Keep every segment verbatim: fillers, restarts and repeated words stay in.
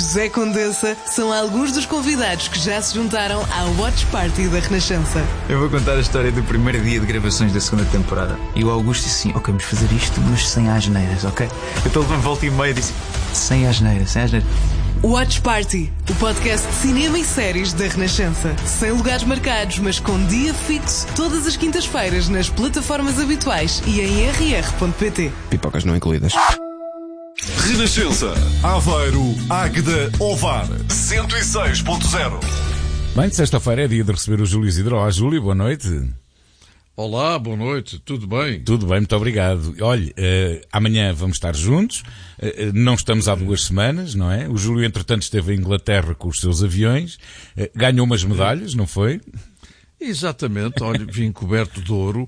José Condensa são alguns dos convidados que já se juntaram à Watch Party da Renascença. Eu vou contar a história do primeiro dia de gravações da segunda temporada. E o Augusto disse assim: ok, vamos fazer isto, mas sem asneiras, ok? Eu estou de uma volta e meia e disse: sem asneiras, sem asneiras. Watch Party, o podcast de cinema e séries da Renascença. Sem lugares marcados, mas com dia fixo, todas as quintas-feiras nas plataformas habituais e em r r ponto p t. Pipocas não incluídas. Renascença, Aveiro, Águeda, Ovar, cento e seis ponto zero. Bem, de sexta-feira é dia de receber o Júlio Isidro. Olá, Júlio, boa noite. Olá, boa noite, tudo bem? Tudo bem, muito obrigado. Olha, uh, amanhã vamos estar juntos, uh, não estamos há duas semanas, não é? O Júlio, entretanto, esteve em Inglaterra com os seus aviões, uh, ganhou umas medalhas, não foi? Exatamente, olha, vim coberto de ouro,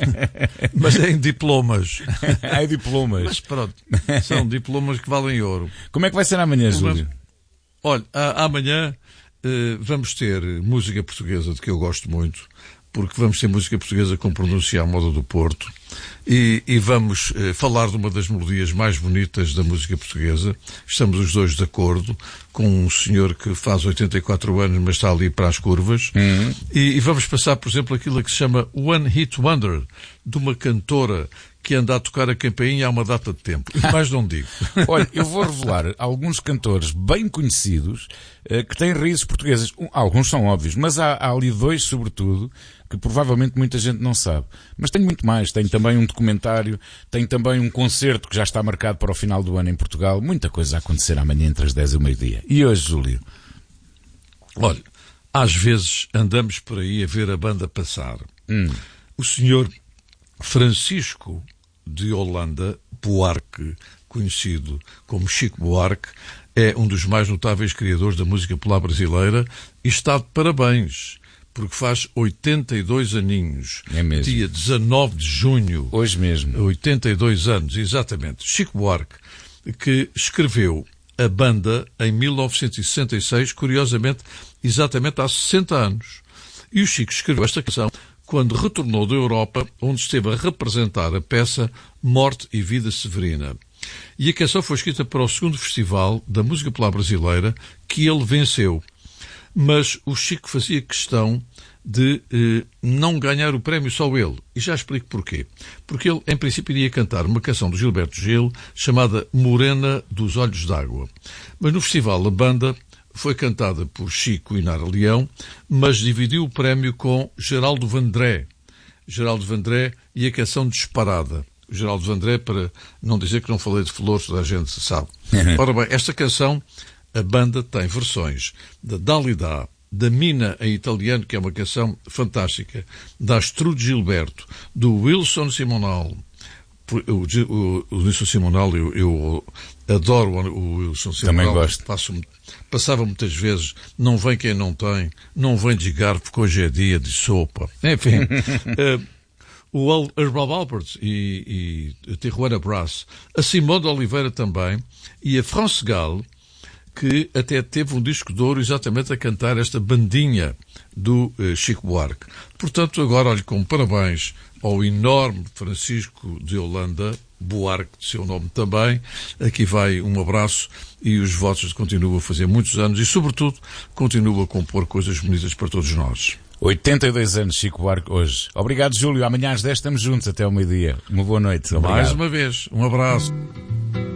mas é em diplomas. É diplomas. Mas pronto, são diplomas que valem ouro. Como é que vai ser amanhã, Júlio? Olha, a, amanhã uh, vamos ter música portuguesa, de que eu gosto muito, porque vamos ter música portuguesa com pronúncia à moda do Porto, e, e vamos eh, falar de uma das melodias mais bonitas da música portuguesa. Estamos os dois de acordo, com um senhor que faz oitenta e quatro anos, mas está ali para as curvas, uhum. e, e vamos passar, por exemplo, aquilo que se chama One Hit Wonder, de uma cantora que anda a tocar a campainha há uma data de tempo. Mais não digo. Olha, eu vou revelar alguns cantores bem conhecidos uh, que têm raízes portuguesas. Um, alguns são óbvios, mas há, há ali dois, sobretudo, que provavelmente muita gente não sabe. Mas tenho muito mais. Tenho também um documentário, tenho também um concerto que já está marcado para o final do ano em Portugal. Muita coisa a acontecer amanhã entre as dez e o meio-dia. E hoje, Júlio? Olha, às vezes andamos por aí a ver a banda passar. Hum. O senhor Francisco de Holanda Buarque, conhecido como Chico Buarque, é um dos mais notáveis criadores da música popular brasileira e está de parabéns, porque faz oitenta e dois aninhos. É mesmo. Dia dezanove de junho. Hoje mesmo. oitenta e dois anos, exatamente. Chico Buarque, que escreveu a banda em mil novecentos e sessenta e seis, curiosamente, exatamente há sessenta anos. E o Chico escreveu esta canção quando retornou da Europa, onde esteve a representar a peça Morte e Vida Severina. E a canção foi escrita para o segundo Festival da Música Popular Brasileira, que ele venceu. Mas o Chico fazia questão de eh, não ganhar o prémio só ele. E já explico porquê. Porque ele, em princípio, iria cantar uma canção do Gilberto Gil chamada Morena dos Olhos d'Água. Mas no festival a banda foi cantada por Chico e Nara Leão, mas dividiu o prémio com Geraldo Vandré. Geraldo Vandré e a canção Disparada. O Geraldo Vandré, para não dizer que não falei de flores, toda a gente sabe. Ora bem, esta canção, a banda tem versões da Dalida, da Mina em italiano, que é uma canção fantástica, da Astrude Gilberto, do Wilson Simonal. O, o, o Wilson Simonal, eu, eu adoro o Wilson Simonal. Também gosto. Passo, passava muitas vezes, não vem quem não tem, não vem desgar porque hoje é dia de sopa. Enfim, uh, o Herbal Alpert e, e a Tijuana Brass, a Simone de Oliveira também, e a France Gall, que até teve um disco de ouro exatamente a cantar esta bandinha do uh, Chico Buarque. Portanto, agora, olhe, com parabéns ao enorme Francisco de Holanda Buarque, de seu nome também. Aqui vai um abraço e os votos continuam a fazer muitos anos e, sobretudo, continuam a compor coisas bonitas para todos nós. oitenta e dois anos, Chico Buarque, hoje. Obrigado, Júlio. Amanhã às dez estamos juntos até ao meio-dia. Uma boa noite. Obrigado. Mais uma vez, um abraço.